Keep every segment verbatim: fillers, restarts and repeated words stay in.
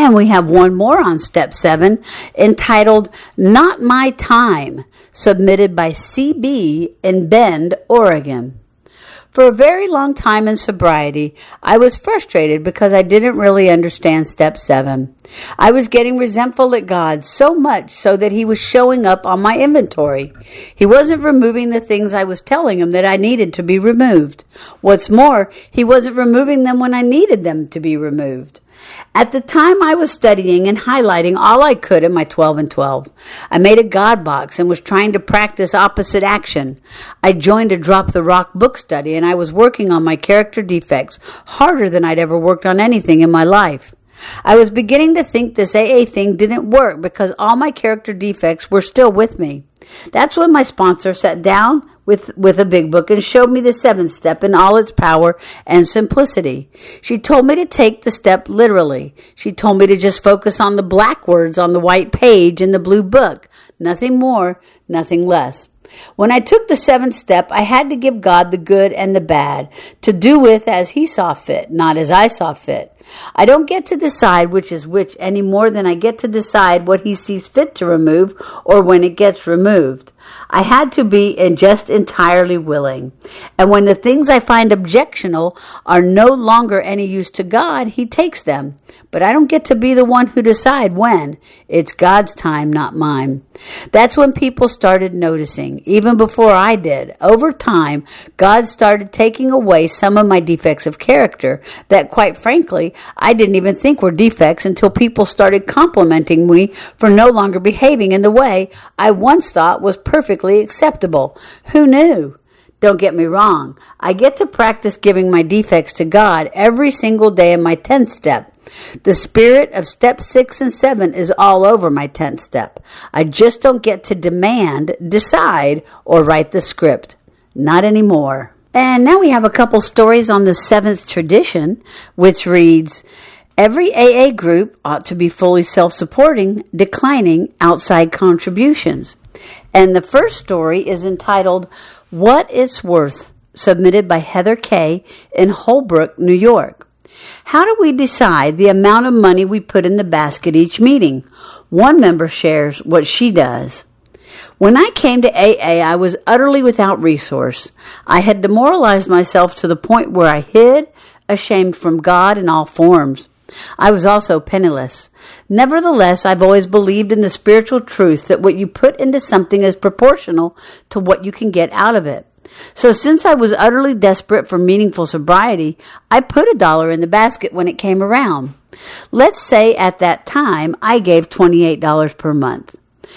And we have one more on step seven, entitled Not My Time, submitted by C B in Bend, Oregon. For a very long time in sobriety, I was frustrated because I didn't really understand step seven. I was getting resentful at God so much so that he was showing up on my inventory. He wasn't removing the things I was telling him that I needed to be removed. What's more, he wasn't removing them when I needed them to be removed. At the time, I was studying and highlighting all I could in my twelve and twelve. I made a God box and was trying to practice opposite action. I joined a Drop the Rock book study, and I was working on my character defects harder than I'd ever worked on anything in my life. I was beginning to think this A A thing didn't work because all my character defects were still with me. That's when my sponsor sat down with, with a big book and showed me the seventh step in all its power and simplicity. She told me to take the step literally. She told me to just focus on the black words on the white page in the blue book. Nothing more, nothing less. When I took the seventh step, I had to give God the good and the bad, to do with as he saw fit, not as I saw fit. I don't get to decide which is which any more than I get to decide what he sees fit to remove or when it gets removed. I had to be and just entirely willing. And when the things I find objectionable are no longer any use to God, he takes them. But I don't get to be the one who decide when. It's God's time, not mine. That's when people started noticing, even before I did. Over time, God started taking away some of my defects of character that, quite frankly, I didn't even think were defects until people started complimenting me for no longer behaving in the way I once thought was perfectly acceptable. Who knew? Don't get me wrong. I get to practice giving my defects to God every single day in my tenth step. The spirit of step six and seven is all over my tenth step. I just don't get to demand, decide, or write the script. Not anymore. And now we have a couple stories on the seventh tradition, which reads, every A A group ought to be fully self-supporting, declining outside contributions. And the first story is entitled, What It's Worth, submitted by Heather Kay in Holbrook, New York. How do we decide the amount of money we put in the basket each meeting? One member shares what she does. When I came to A A, I was utterly without resource. I had demoralized myself to the point where I hid, ashamed from God in all forms. I was also penniless. Nevertheless, I've always believed in the spiritual truth that what you put into something is proportional to what you can get out of it. So since I was utterly desperate for meaningful sobriety, I put a dollar in the basket when it came around. Let's say at that time I gave twenty-eight dollars per month.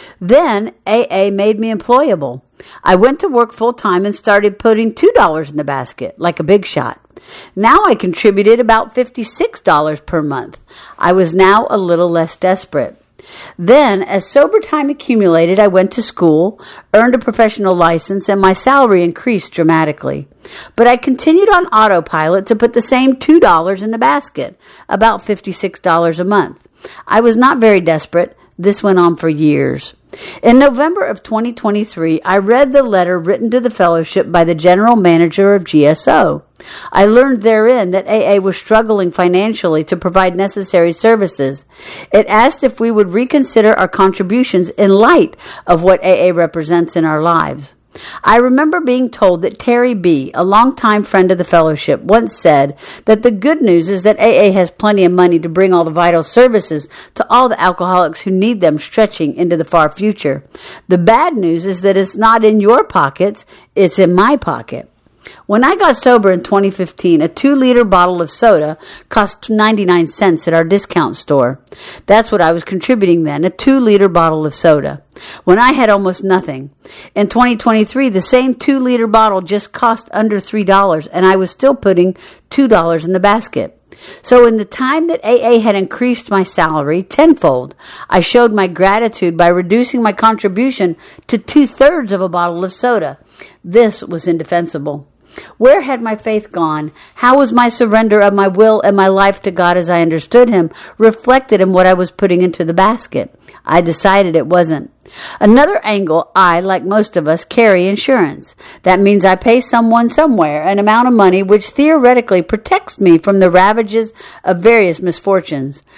Then A A made me employable. I went to work full-time and started putting two dollars in the basket, like a big shot. Now I contributed about fifty-six dollars per month. I was now a little less desperate. Then, as sober time accumulated, I went to school, earned a professional license, and my salary increased dramatically. But I continued on autopilot to put the same two dollars in the basket, about fifty-six dollars a month. I was not very desperate. This went on for years. In November of twenty twenty-three, I read the letter written to the fellowship by the general manager of G S O. I learned therein that A A was struggling financially to provide necessary services. It asked if we would reconsider our contributions in light of what A A represents in our lives. I remember being told that Terry B., a longtime friend of the fellowship, once said that the good news is that A A has plenty of money to bring all the vital services to all the alcoholics who need them stretching into the far future. The bad news is that it's not in your pockets, it's in my pocket. When I got sober in twenty fifteen, a two-liter bottle of soda cost ninety-nine cents at our discount store. That's what I was contributing then, a two-liter bottle of soda, when I had almost nothing. In twenty twenty-three, the same two-liter bottle just cost under three dollars, and I was still putting two dollars in the basket. So in the time that A A had increased my salary tenfold, I showed my gratitude by reducing my contribution to two-thirds of a bottle of soda. This was indefensible. Where had my faith gone? How was my surrender of my will and my life to God as I understood Him reflected in what I was putting into the basket? I decided it wasn't. Another angle, I, like most of us, carry insurance. That means I pay someone somewhere an amount of money which theoretically protects me from the ravages of various misfortunes.